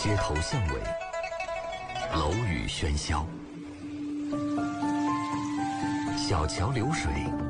街头巷尾，楼宇喧嚣，小桥流水，